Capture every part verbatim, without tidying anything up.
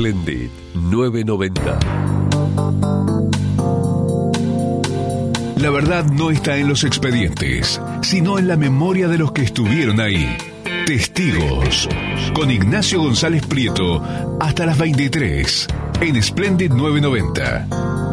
Splendid novecientos noventa. La verdad no está en los expedientes, sino en la memoria de los que estuvieron ahí. Testigos, con Ignacio González Prieto, hasta las veintitrés, en Splendid novecientos noventa.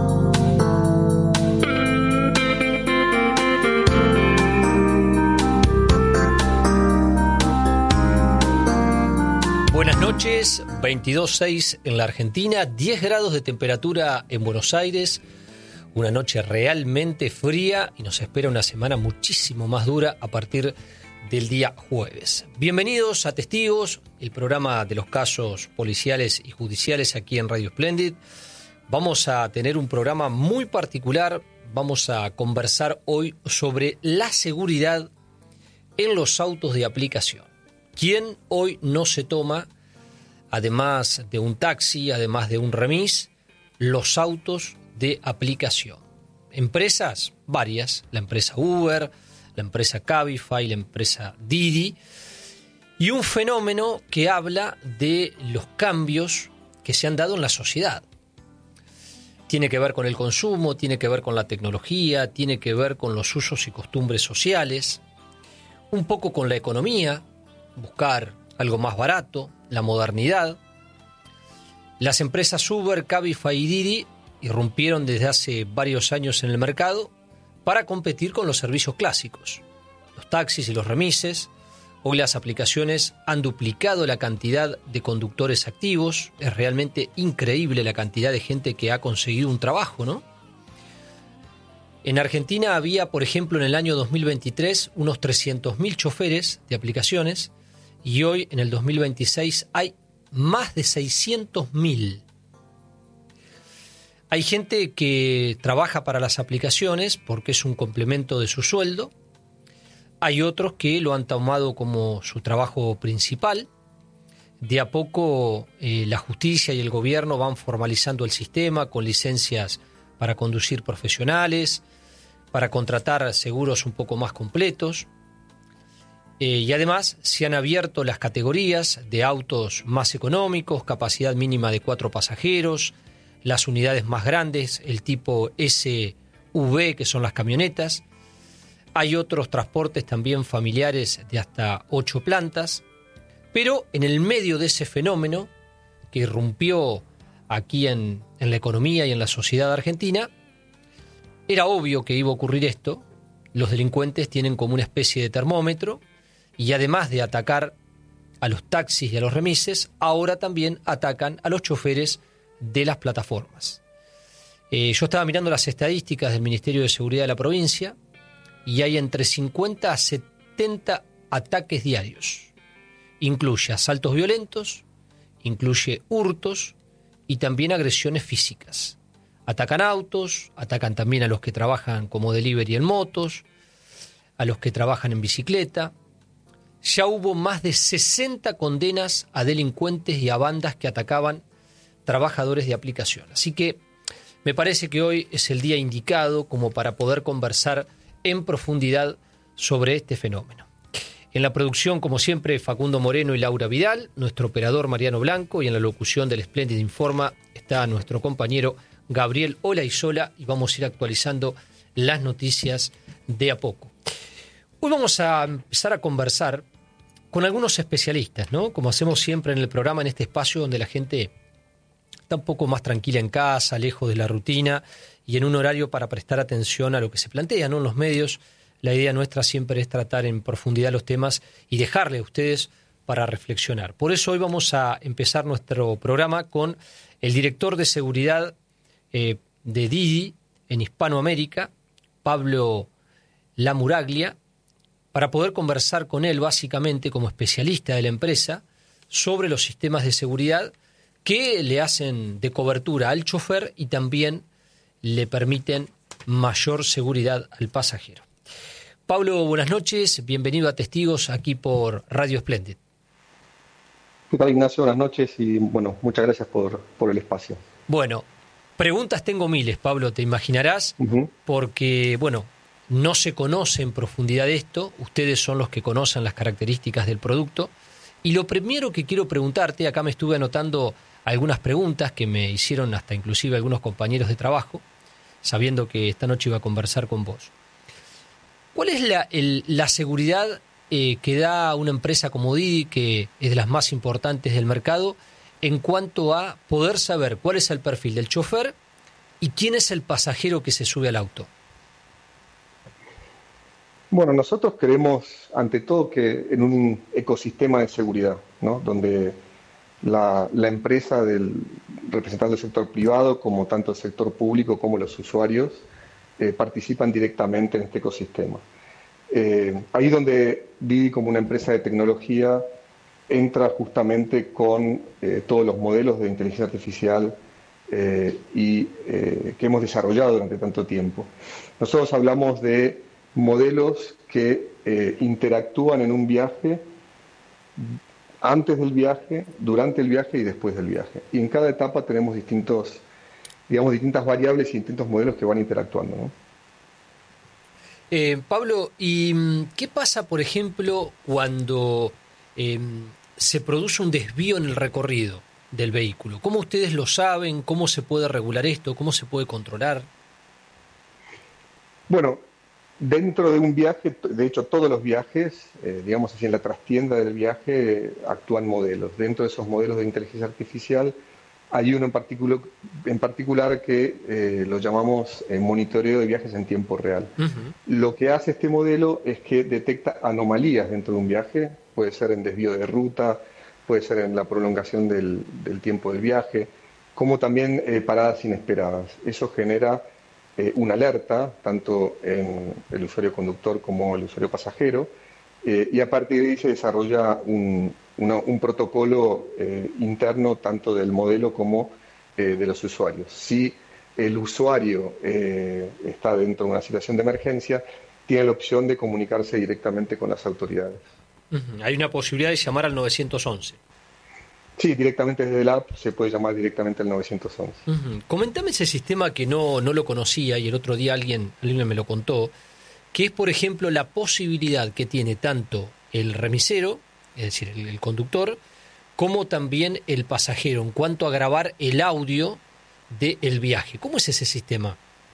Buenas noches, veintidós punto seis en la Argentina, diez grados de temperatura en Buenos Aires, una noche realmente fría y nos espera una semana muchísimo más dura a partir del día jueves. Bienvenidos a Testigos, el programa de los casos policiales y judiciales aquí en Radio Splendid. Vamos a tener un programa muy particular, vamos a conversar hoy sobre la seguridad en los autos de aplicación. ¿Quién hoy no se toma, además de un taxi, además de un remis, los autos de aplicación? Empresas, varias, la empresa Uber, la empresa Cabify, la empresa Didi, y un fenómeno que habla de los cambios que se han dado en la sociedad. Tiene que ver con el consumo, tiene que ver con la tecnología, tiene que ver con los usos y costumbres sociales, un poco con la economía, buscar algo más barato, la modernidad. Las empresas Uber, Cabify y Didi irrumpieron desde hace varios años en el mercado para competir con los servicios clásicos, los taxis y los remises. Hoy las aplicaciones han duplicado la cantidad de conductores activos. Es realmente increíble la cantidad de gente que ha conseguido un trabajo, ¿no? En Argentina había, por ejemplo, en el año dos mil veintitrés, unos trescientos mil choferes de aplicaciones y hoy, en el dos mil veintiséis, hay más de seiscientos mil. Hay gente que trabaja para las aplicaciones porque es un complemento de su sueldo. Hay otros que lo han tomado como su trabajo principal. De a poco eh, la justicia y el gobierno van formalizando el sistema con licencias para conducir profesionales, para contratar seguros un poco más completos. Eh, y además se han abierto las categorías de autos más económicos, capacidad mínima de cuatro pasajeros, las unidades más grandes, el tipo S U V, que son las camionetas. Hay otros transportes también familiares de hasta ocho plantas. Pero en el medio de ese fenómeno que irrumpió aquí en, en la economía y en la sociedad argentina, era obvio que iba a ocurrir esto. Los delincuentes tienen como una especie de termómetro y además de atacar a los taxis y a los remises, ahora también atacan a los choferes de las plataformas. Eh, yo estaba mirando las estadísticas del Ministerio de Seguridad de la provincia y hay entre cincuenta a setenta ataques diarios. Incluye asaltos violentos, incluye hurtos y también agresiones físicas. Atacan autos, atacan también a los que trabajan como delivery en motos, a los que trabajan en bicicleta. Ya hubo más de sesenta condenas a delincuentes y a bandas que atacaban trabajadores de aplicación. Así que me parece que hoy es el día indicado como para poder conversar en profundidad sobre este fenómeno. En la producción, como siempre, Facundo Moreno y Laura Vidal, nuestro operador Mariano Blanco, y en la locución del Splendid Informa está nuestro compañero Gabriel Olaizola, y vamos a ir actualizando las noticias de a poco. Hoy vamos a empezar a conversar con algunos especialistas, ¿no? Como hacemos siempre en el programa, en este espacio donde la gente está un poco más tranquila en casa, lejos de la rutina y en un horario para prestar atención a lo que se plantea, ¿no? En los medios. La idea nuestra siempre es tratar en profundidad los temas y dejarle a ustedes para reflexionar. Por eso hoy vamos a empezar nuestro programa con el director de seguridad eh, de Didi en Hispanoamérica, Pablo Lamuraglia, para poder conversar con él básicamente como especialista de la empresa sobre los sistemas de seguridad que le hacen de cobertura al chofer y también le permiten mayor seguridad al pasajero. Pablo, buenas noches, bienvenido a Testigos aquí por Radio Splendid. ¿Qué tal, Ignacio? Buenas noches y bueno, muchas gracias por, por el espacio. Bueno, preguntas tengo miles, Pablo, te imaginarás, uh-huh. porque, bueno, no se conoce en profundidad esto, ustedes son los que conocen las características del producto, y lo primero que quiero preguntarte, acá me estuve anotando algunas preguntas que me hicieron hasta inclusive algunos compañeros de trabajo, sabiendo que esta noche iba a conversar con vos. ¿Cuál es la, el, la seguridad eh, que da una empresa como Didi, que es de las más importantes del mercado, en cuanto a poder saber cuál es el perfil del chofer y quién es el pasajero que se sube al auto? Bueno, nosotros creemos, ante todo, que en un ecosistema de seguridad, ¿no? Donde la, la empresa del representante del sector privado, como tanto el sector público como los usuarios, eh, participan directamente en este ecosistema. Eh, ahí donde Didi, como una empresa de tecnología, entra justamente con eh, todos los modelos de inteligencia artificial eh, y eh, que hemos desarrollado durante tanto tiempo. Nosotros hablamos de modelos que eh, interactúan en un viaje, antes del viaje, durante el viaje y después del viaje. Y en cada etapa tenemos distintos, digamos, distintas variables y distintos modelos que van interactuando, ¿no? Eh, Pablo, ¿y qué pasa, por ejemplo, cuando eh, se produce un desvío en el recorrido del vehículo? ¿Cómo ustedes lo saben? ¿Cómo se puede regular esto? ¿Cómo se puede controlar? Bueno, dentro de un viaje, de hecho todos los viajes, eh, digamos así, en la trastienda del viaje eh, actúan modelos. Dentro de esos modelos de inteligencia artificial hay uno en particular, en particular que eh, lo llamamos eh, monitoreo de viajes en tiempo real. Uh-huh. Lo que hace este modelo es que detecta anomalías dentro de un viaje, puede ser en desvío de ruta, puede ser en la prolongación del, del tiempo del viaje, como también eh, paradas inesperadas. Eso genera eh, una alerta, tanto en el usuario conductor como el usuario pasajero, eh, y a partir de ahí se desarrolla un Una, un protocolo eh, interno tanto del modelo como eh, de los usuarios. Si el usuario eh, está dentro de una situación de emergencia, tiene la opción de comunicarse directamente con las autoridades. Uh-huh. Hay una posibilidad de llamar al nueve once. Sí, directamente desde la app se puede llamar directamente al nueve once. Uh-huh. Comentame ese sistema que no, no lo conocía y el otro día alguien, alguien me lo contó, que es, por ejemplo, la posibilidad que tiene tanto el remisero, es decir, el, el conductor, como también el pasajero, en cuanto a grabar el audio del viaje. ¿Cómo es ese sistema?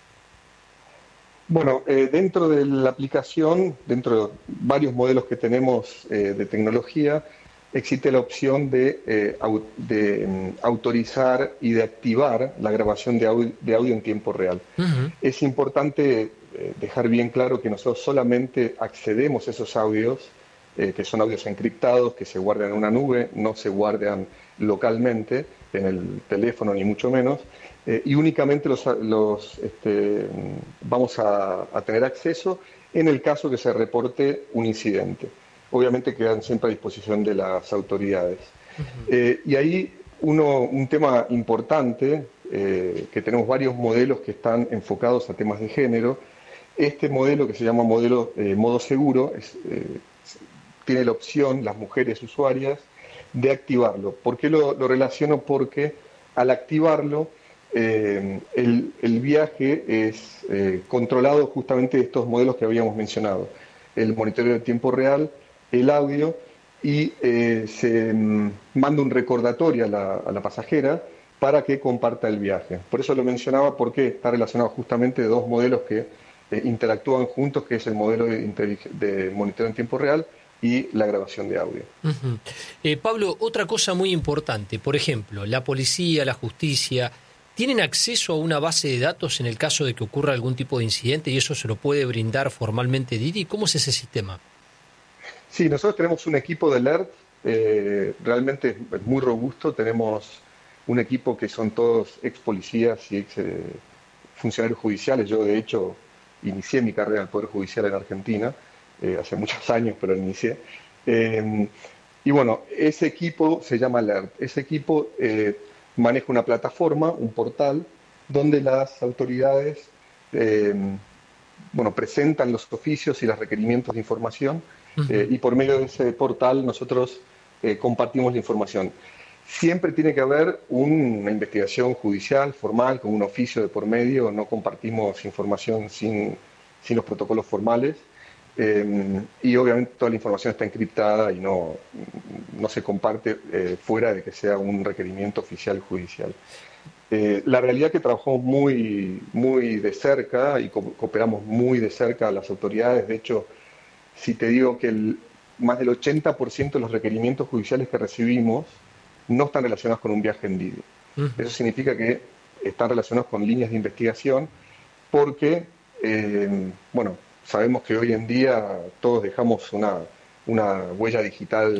Bueno, eh, dentro de la aplicación, dentro de varios modelos que tenemos eh, de tecnología, existe la opción de, eh, au- de um, autorizar y de activar la grabación de audio, de audio en tiempo real. Uh-huh. Es importante eh, dejar bien claro que nosotros solamente accedemos a esos audios, Eh, que son audios encriptados, que se guardan en una nube, no se guardan localmente en el teléfono ni mucho menos, eh, y únicamente los, los este, vamos a, a tener acceso en el caso que se reporte un incidente. Obviamente quedan siempre a disposición de las autoridades. Uh-huh. Eh, y ahí uno, un tema importante, eh, que tenemos varios modelos que están enfocados a temas de género. Este modelo, que se llama modelo eh, modo seguro, es, eh, tiene la opción, las mujeres usuarias, de activarlo. ¿Por qué lo, lo relaciono? Porque al activarlo, eh, el, el viaje es eh, controlado justamente de estos modelos que habíamos mencionado. El monitoreo de tiempo real, el audio, y eh, se mm, manda un recordatorio a la, a la pasajera para que comparta el viaje. Por eso lo mencionaba, porque está relacionado justamente de dos modelos que eh, interactúan juntos, que es el modelo de, de monitoreo en tiempo real y la grabación de audio. Uh-huh. Eh, Pablo, otra cosa muy importante, por ejemplo, la policía, la justicia, ¿tienen acceso a una base de datos en el caso de que ocurra algún tipo de incidente y eso se lo puede brindar formalmente Didi? ¿Cómo es ese sistema? Sí, nosotros tenemos un equipo de alert, eh, realmente es muy robusto. Tenemos un equipo que son todos ex policías y ex eh, funcionarios judiciales. Yo, de hecho, inicié mi carrera en el Poder Judicial en Argentina, Eh, hace muchos años, pero inicié. Eh, y bueno, ese equipo se llama Alert. Ese equipo eh, maneja una plataforma, un portal, donde las autoridades eh, bueno, presentan los oficios y los requerimientos de información, uh-huh. eh, y por medio de ese portal nosotros eh, compartimos la información. Siempre tiene que haber una investigación judicial, formal, con un oficio de por medio. No compartimos información sin, sin los protocolos formales. Eh, y obviamente toda la información está encriptada y no, no se comparte eh, fuera de que sea un requerimiento oficial judicial. Eh, la realidad es que trabajamos muy, muy de cerca y co cooperamos muy de cerca a las autoridades. De hecho, si te digo que el, más del ochenta por ciento de los requerimientos judiciales que recibimos no están relacionados con un viaje en Didi. Uh-huh. Eso significa que están relacionados con líneas de investigación porque, eh, bueno, sabemos que hoy en día todos dejamos una, una huella digital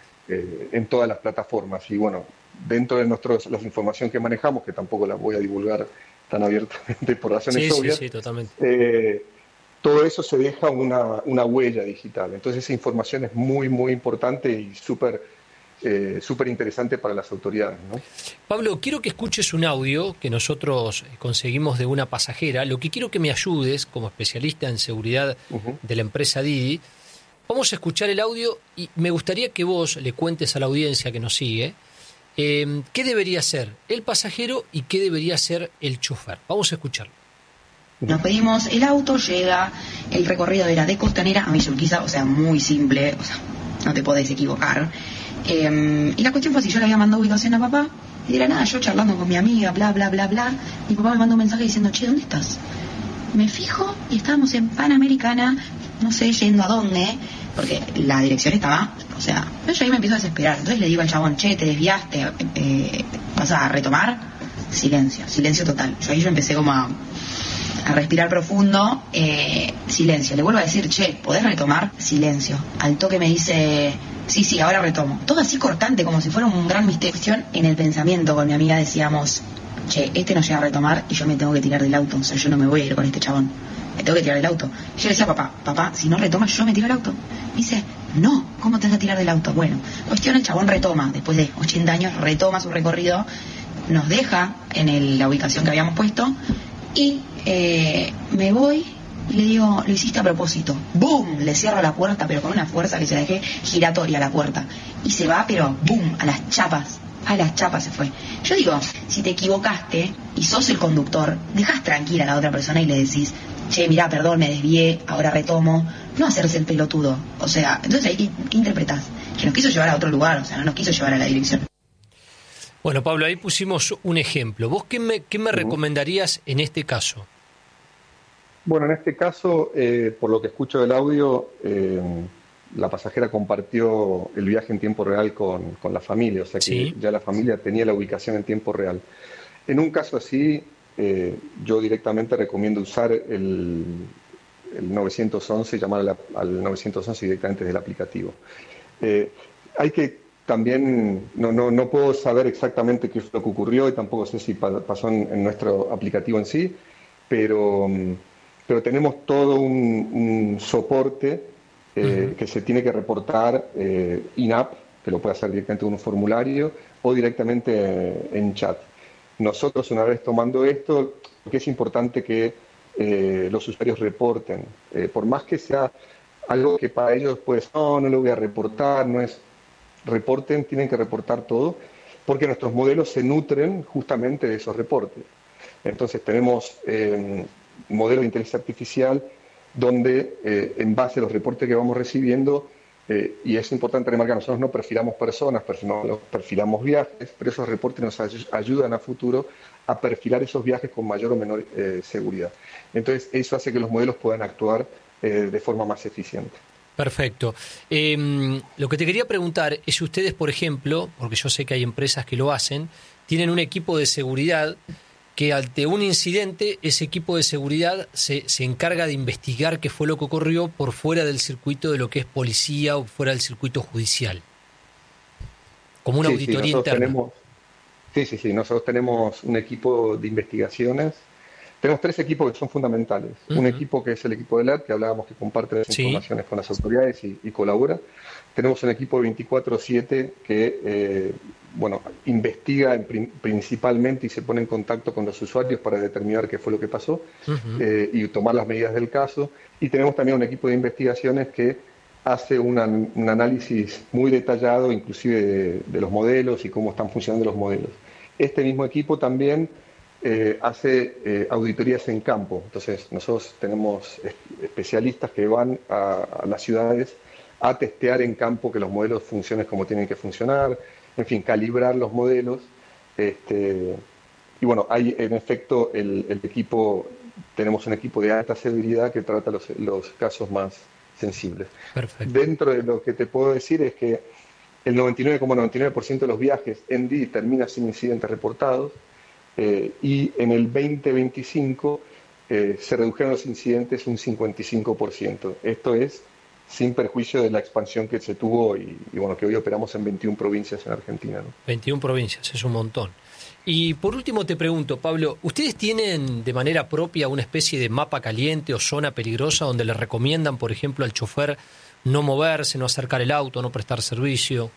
eh, en todas las plataformas y bueno, dentro de nuestros, la información que manejamos, que tampoco la voy a divulgar tan abiertamente por razones sí, obvias, sí, sí, totalmente. Eh, todo eso se deja una, una huella digital. Entonces esa información es muy, muy importante y súper eh, súper interesante para las autoridades, ¿no? Pablo, quiero que escuches un audio que nosotros conseguimos de una pasajera. Lo que quiero que me ayudes, como especialista en seguridad uh-huh. de la empresa Didi, vamos a escuchar el audio y me gustaría que vos le cuentes a la audiencia que nos sigue eh, qué debería ser el pasajero y qué debería ser el chofer. Vamos a escucharlo. Nos pedimos el auto, llega, el recorrido era de Costanera a Villa, o sea, muy simple, o sea, no te podés equivocar. Eh, y la cuestión fue si yo le había mandado ubicación a papá, y era nada, yo charlando con mi amiga, bla, bla, bla, bla, mi papá me mandó un mensaje diciendo, che, ¿dónde estás? Me fijo y estábamos en Panamericana, no sé yendo a dónde, porque la dirección estaba, o sea, yo ahí me empiezo a desesperar. Entonces le digo al chabón, che, te desviaste, eh, ¿vas a retomar? Silencio, silencio total. Yo ahí yo empecé como a... a respirar profundo, eh, silencio. Le vuelvo a decir, che, ¿podés retomar? Silencio. Al toque me dice, sí, sí, ahora retomo. Todo así cortante, como si fuera un gran misterio. En el pensamiento con mi amiga decíamos, che, este no llega a retomar y yo me tengo que tirar del auto. O sea, yo no me voy a ir con este chabón. Me tengo que tirar del auto. Y yo le decía a papá, papá, si no retoma, yo me tiro del auto. Me dice, no, ¿cómo te vas a tirar del auto? Bueno, cuestión, el chabón retoma. Después de ochenta años, retoma su recorrido. Nos deja en el, la ubicación que habíamos puesto y eh, me voy y le digo, lo hiciste a propósito. ¡Bum! Le cierro la puerta, pero con una fuerza que se la dejé giratoria la puerta. Y se va, pero ¡bum! A las chapas. A las chapas se fue. Yo digo, si te equivocaste y sos el conductor, dejás tranquila a la otra persona y le decís, che, mirá, perdón, me desvié, ahora retomo. No hacerse el pelotudo. O sea, entonces ahí, ¿qué, qué interpretás? Que nos quiso llevar a otro lugar, o sea, no nos quiso llevar a la dirección. Bueno, Pablo, ahí pusimos un ejemplo. ¿Vos qué me, qué me recomendarías en este caso? Bueno, en este caso, eh, por lo que escucho del audio, eh, la pasajera compartió el viaje en tiempo real con, con la familia, o sea que sí. Ya la familia tenía la ubicación en tiempo real. En un caso así, eh, yo directamente recomiendo usar el, el nueve once, llamar a la, al nueve once directamente desde el aplicativo. Eh, hay que También no, no, no puedo saber exactamente qué es lo que ocurrió y tampoco sé si pasó en, en nuestro aplicativo en sí, pero, pero tenemos todo un, un soporte eh, uh-huh. que se tiene que reportar eh, in-app, que lo puede hacer directamente en un formulario o directamente eh, en chat. Nosotros, una vez tomando esto, porque es importante que eh, los usuarios reporten, eh, por más que sea algo que para ellos, pues, no, no lo voy a reportar, no es... reporten, tienen que reportar todo, porque nuestros modelos se nutren justamente de esos reportes. Entonces tenemos eh, modelos de inteligencia artificial donde eh, en base a los reportes que vamos recibiendo, eh, y es importante remarcar, nosotros no perfilamos personas, perfilamos, perfilamos viajes, pero esos reportes nos ay- ayudan a futuro a perfilar esos viajes con mayor o menor eh, seguridad. Entonces eso hace que los modelos puedan actuar eh, de forma más eficiente. Perfecto. Eh, lo que te quería preguntar es si ustedes, por ejemplo, porque yo sé que hay empresas que lo hacen, tienen un equipo de seguridad que ante un incidente, ese equipo de seguridad se, se encarga de investigar qué fue lo que ocurrió por fuera del circuito de lo que es policía o fuera del circuito judicial. Como una sí, auditoría sí, interna. Tenemos, sí, sí, sí. Nosotros tenemos un equipo de investigaciones. Tenemos tres equipos que son fundamentales. Uh-huh. Un equipo que es el equipo de L A D, que hablábamos que comparte las sí. informaciones con las autoridades y, y colabora. Tenemos un equipo veinticuatro siete que eh, bueno, investiga en prin- principalmente y se pone en contacto con los usuarios para determinar qué fue lo que pasó uh-huh. eh, y tomar las medidas del caso. Y tenemos también un equipo de investigaciones que hace una, un análisis muy detallado, inclusive de, de los modelos y cómo están funcionando los modelos. Este mismo equipo también eh, hace eh, auditorías en campo. Entonces, nosotros tenemos especialistas que van a, a las ciudades a testear en campo que los modelos funcionen como tienen que funcionar, en fin, calibrar los modelos. Este, y bueno, hay en efecto el, el equipo, tenemos un equipo de alta seguridad que trata los, los casos más sensibles. Perfecto. Dentro de lo que te puedo decir es que el noventa y nueve coma noventa y nueve por ciento de los viajes en Didi termina sin incidentes reportados, eh, y en el veinte veinticinco eh, se redujeron los incidentes un cincuenta y cinco por ciento. Esto es sin perjuicio de la expansión que se tuvo y, y bueno, que hoy operamos en veintiuna provincias en Argentina, ¿no? veintiuna provincias, es un montón. Y por último te pregunto, Pablo, ¿ustedes tienen de manera propia una especie de mapa caliente o zona peligrosa donde le recomiendan, por ejemplo, al chofer no moverse, no acercar el auto, no prestar servicio?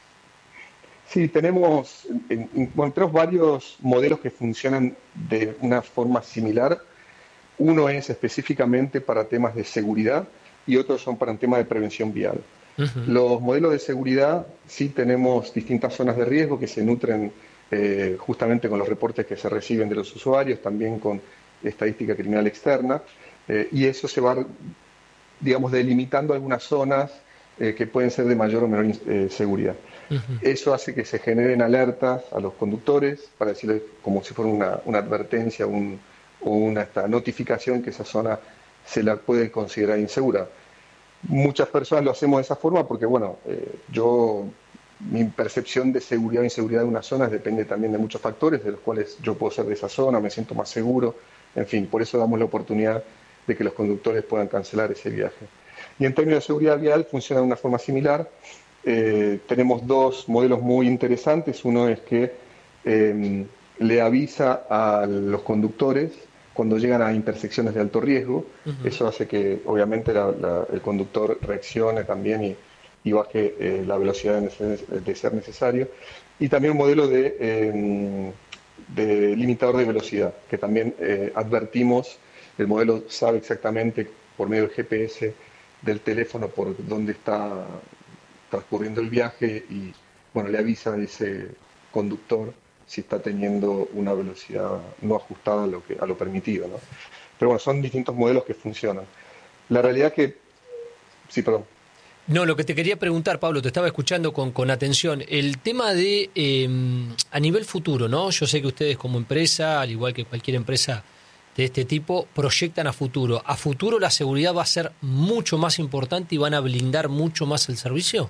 Sí, tenemos, en, en, bueno, tenemos varios modelos que funcionan de una forma similar. Uno es específicamente para temas de seguridad y otros son para un tema de prevención vial. Uh-huh. Los modelos de seguridad sí tenemos distintas zonas de riesgo que se nutren eh, justamente con los reportes que se reciben de los usuarios, también con estadística criminal externa, eh, y eso se va, digamos, delimitando algunas zonas eh, que pueden ser de mayor o menor eh, seguridad. Uh-huh. Eso hace que se generen alertas a los conductores para decirles como si fuera una, una advertencia un, o una esta, notificación que esa zona se la puede considerar insegura. Muchas personas lo hacemos de esa forma porque, bueno, eh, yo, mi percepción de seguridad o inseguridad de una zona depende también de muchos factores, de los cuales yo puedo ser de esa zona, me siento más seguro, en fin, por eso damos la oportunidad de que los conductores puedan cancelar ese viaje. Y en términos de seguridad vial funciona de una forma similar. Eh, tenemos dos modelos muy interesantes. Uno es que eh, le avisa a los conductores cuando llegan a intersecciones de alto riesgo. Uh-huh. Eso hace que obviamente la, la, el conductor reaccione también y, y baje eh, la velocidad de, de ser necesario. Y también un modelo de, eh, de limitador de velocidad, que también eh, advertimos, el modelo sabe exactamente por medio del G P S del teléfono por dónde está transcurriendo el viaje y bueno, le avisa a ese conductor si está teniendo una velocidad no ajustada a lo que a lo permitido, ¿no? Pero bueno, son distintos modelos que funcionan. La realidad es que... Sí, perdón. No, lo que te quería preguntar, Pablo, te estaba escuchando con, con atención, el tema de eh, a nivel futuro, ¿no? Yo sé que ustedes como empresa, al igual que cualquier empresa de este tipo, proyectan a futuro. ¿A futuro la seguridad va a ser mucho más importante y van a blindar mucho más el servicio?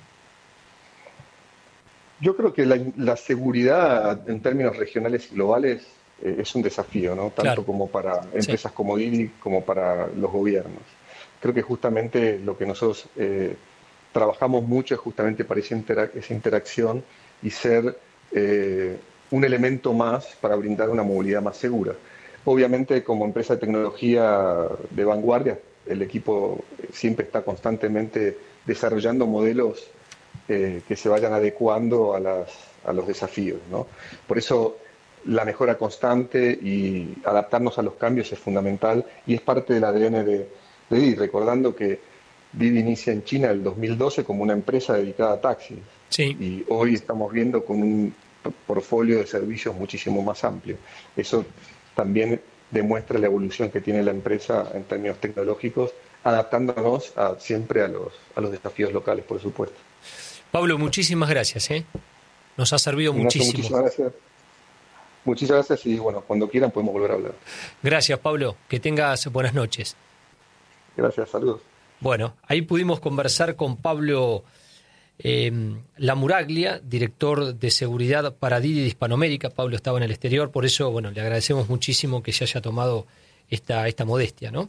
Yo creo que la, la seguridad en términos regionales y globales eh, es un desafío, ¿no? Tanto claro. como para empresas sí. como Didi como para los gobiernos. Creo que justamente lo que nosotros eh, trabajamos mucho es justamente para esa, interac- esa interacción y ser eh, un elemento más para brindar una movilidad más segura. Obviamente, como empresa de tecnología de vanguardia, el equipo siempre está constantemente desarrollando modelos eh, que se vayan adecuando a, las, a los desafíos, ¿no? Por eso la mejora constante y adaptarnos a los cambios es fundamental y es parte del A D N de, de Didi, recordando que Didi inicia en China en el dos mil doce como una empresa dedicada a taxis. Sí. Y hoy estamos viendo con un portfolio de servicios muchísimo más amplio. Eso también demuestra la evolución que tiene la empresa en términos tecnológicos, adaptándonos a, siempre a los, a los desafíos locales, por supuesto. Pablo, muchísimas gracias, ¿eh? Nos ha servido Ignacio, muchísimo. Muchísimas gracias. Muchísimas gracias y bueno, cuando quieran podemos volver a hablar. Gracias, Pablo. Que tengas buenas noches. Gracias, saludos. Bueno, ahí pudimos conversar con Pablo eh, Lamuraglia, director de seguridad para Didi de Hispanoamérica. Pablo estaba en el exterior, por eso bueno, le agradecemos muchísimo que se haya tomado esta, esta modestia, ¿no?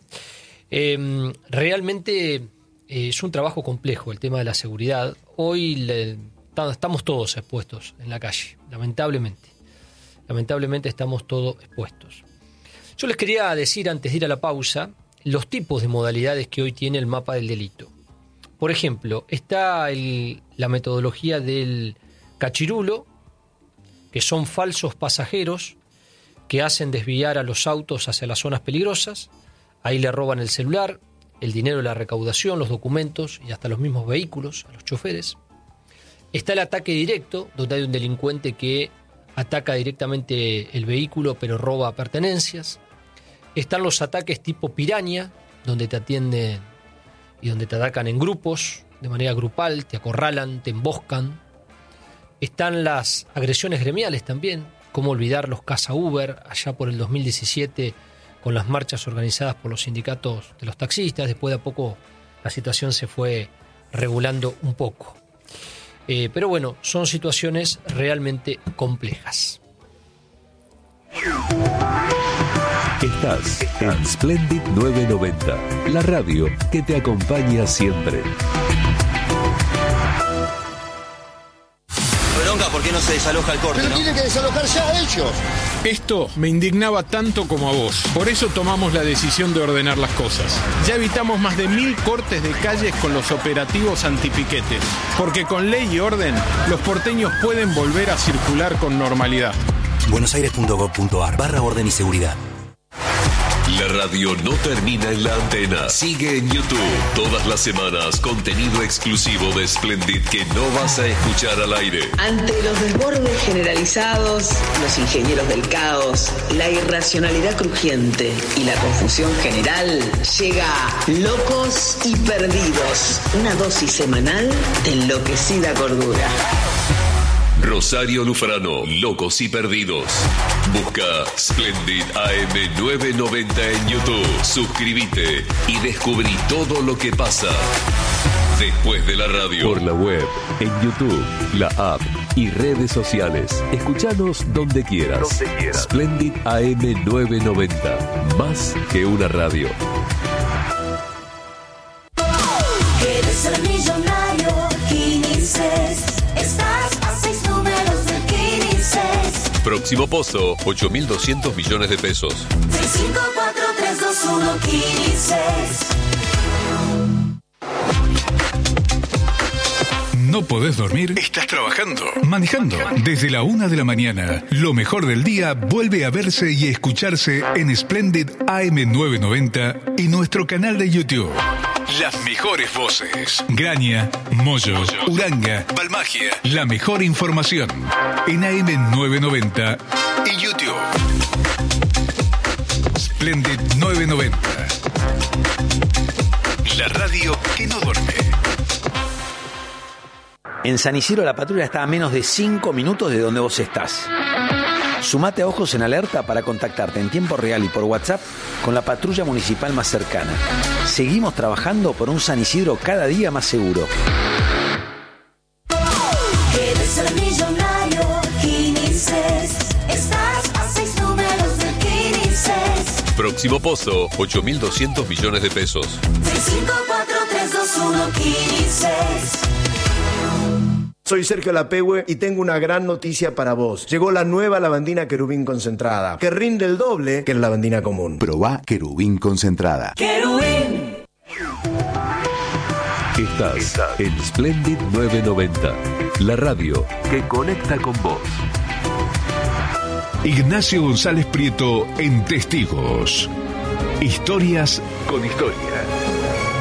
Eh, realmente eh, es un trabajo complejo el tema de la seguridad. Hoy le, estamos todos expuestos en la calle, lamentablemente. Lamentablemente estamos todos expuestos. Yo les quería decir, antes de ir a la pausa, los tipos de modalidades que hoy tiene el mapa del delito. Por ejemplo, está el, la metodología del cachirulo, que son falsos pasajeros que hacen desviar a los autos hacia las zonas peligrosas. Ahí le roban el celular, el dinero de la recaudación, los documentos y hasta los mismos vehículos a los choferes. Está el ataque directo, donde hay un delincuente que ataca directamente el vehículo pero roba pertenencias. Están los ataques tipo piraña, donde te atienden y donde te atacan en grupos, de manera grupal, te acorralan, te emboscan. Están las agresiones gremiales también, cómo olvidar los Casa Uber, allá por el dos mil diecisiete, con las marchas organizadas por los sindicatos de los taxistas. Después de a poco la situación se fue regulando un poco. Eh, pero bueno, son situaciones realmente complejas. Estás en Splendid novecientos noventa, la radio que te acompaña siempre. Bronca, ¿por qué no se desaloja el corte? Pero ¿no? tienen que desalojar ya ellos. Esto me indignaba tanto como a vos. Por eso tomamos la decisión de ordenar las cosas. Ya evitamos más de mil cortes de calles con los operativos antipiquetes. Porque con ley y orden, los porteños pueden volver a circular con normalidad. buenosaires.gov.ar barra orden y seguridad. La radio no termina en la antena. Sigue en YouTube. Todas las semanas, contenido exclusivo de Splendid que no vas a escuchar al aire. Ante los desbordes generalizados, los ingenieros del caos, la irracionalidad crujiente y la confusión general, llega Locos y Perdidos, una dosis semanal de enloquecida cordura. Rosario Lufrano, Locos y Perdidos. Busca Splendid A M novecientos noventa en YouTube. Suscríbete y descubrí todo lo que pasa después de la radio. Por la web, en YouTube, la app y redes sociales. Escuchanos donde quieras. Donde quieras. Splendid A M novecientos noventa. Más que una radio. ¿Quieres ser millonario? Quinices. Estás a seis números de Quinices. Próximo pozo, ocho mil doscientos millones de pesos. seis cinco cuatro tres dos uno Quinices. ¿No podés dormir? ¿Estás trabajando? ¿Manejando? Desde la una de la mañana, lo mejor del día vuelve a verse y escucharse en Splendid A M novecientos noventa y nuestro canal de YouTube. Las mejores voces. Graña, Moyo, Uranga, Balmagia. La mejor información en A M novecientos noventa y YouTube. Splendid novecientos noventa. La radio que no duerme. En San Isidro la patrulla está a menos de cinco minutos de donde vos estás. Sumate a Ojos en Alerta para contactarte en tiempo real y por WhatsApp con la patrulla municipal más cercana. Seguimos trabajando por un San Isidro cada día más seguro. ¿Quieres ser millonario? Quinices. Estás a seis números de Quinices. Próximo pozo, ocho mil doscientos millones de pesos. seis cinco cuatro tres dos uno Quinices. Soy Sergio Lapehue y tengo una gran noticia para vos. Llegó la nueva lavandina Querubín concentrada, que rinde el doble que la lavandina común. Probá Querubín concentrada. ¡Querubín! Estás en Splendid novecientos noventa, la radio que conecta con vos. Ignacio González Prieto en Testigos. Historias con historia.